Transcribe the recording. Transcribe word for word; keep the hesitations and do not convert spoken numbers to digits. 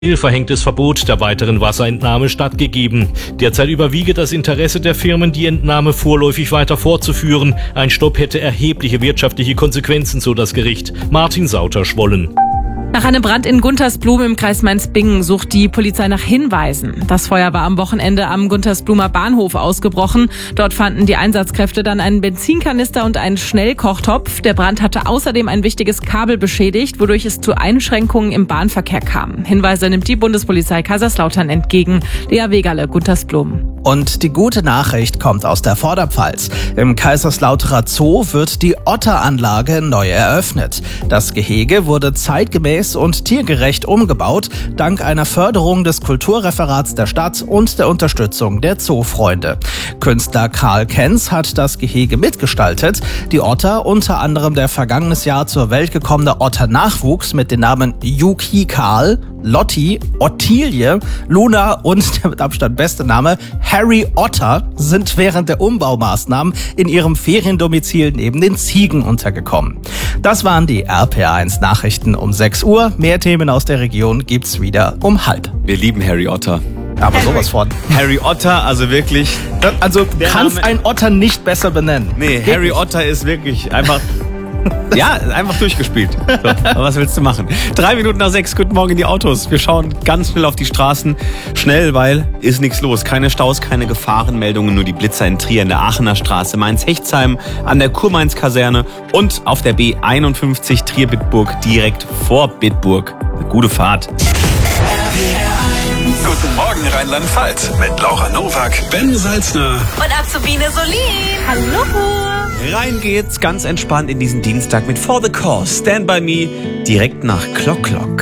verhängtes Verbot der weiteren Wasserentnahme stattgegeben. Derzeit überwiege das Interesse der Firmen, die Entnahme vorläufig weiter fortzuführen. Ein Stopp hätte erhebliche wirtschaftliche Konsequenzen, so das Gericht. Martin Sauter-Schwollen. Nach einem Brand in Guntersblum im Kreis Mainz-Bingen sucht die Polizei nach Hinweisen. Das Feuer war am Wochenende am Guntersblumer Bahnhof ausgebrochen. Dort fanden die Einsatzkräfte dann einen Benzinkanister und einen Schnellkochtopf. Der Brand hatte außerdem ein wichtiges Kabel beschädigt, wodurch es zu Einschränkungen im Bahnverkehr kam. Hinweise nimmt die Bundespolizei Kaiserslautern entgegen. Lea Wegerle, Guntersblum. Und die gute Nachricht kommt aus der Vorderpfalz. Im Kaiserslauterer Zoo wird die Otteranlage neu eröffnet. Das Gehege wurde zeitgemäß und tiergerecht umgebaut, dank einer Förderung des Kulturreferats der Stadt und der Unterstützung der Zoofreunde. Künstler Karl Kenz hat das Gehege mitgestaltet. Die Otter, unter anderem der vergangenes Jahr zur Welt gekommene Otter-Nachwuchs mit den Namen Yuki Karl, Lotti, Ottilie, Luna und der mit Abstand beste Name Harry Otter sind während der Umbaumaßnahmen in ihrem Feriendomizil neben den Ziegen untergekommen. Das waren die R P R eins Nachrichten um sechs Uhr. Mehr Themen aus der Region gibt's wieder um halb. Wir lieben Harry Otter. Aber Harry. sowas von. Harry Otter, also wirklich. Also du kannst einen Otter nicht besser benennen. Nee, Harry Otter ist wirklich einfach... Ja, einfach durchgespielt. So, aber was willst du machen? Drei Minuten nach sechs, guten Morgen in die Autos. Wir schauen ganz schnell auf die Straßen. Schnell, weil ist nichts los. Keine Staus, keine Gefahrenmeldungen, nur die Blitzer in Trier, in der Aachener Straße, Mainz-Hechtsheim, an der Kurmainz-Kaserne und auf der B einundfünfzig Trier-Bitburg, direkt vor Bitburg. Eine gute Fahrt. Guten Morgen Rheinland-Pfalz mit Laura Nowak, Ben Salzner und Azubine Solin. Hallo. Rein geht's ganz entspannt in diesen Dienstag mit For the Cause, Stand By Me, direkt nach Clock Clock.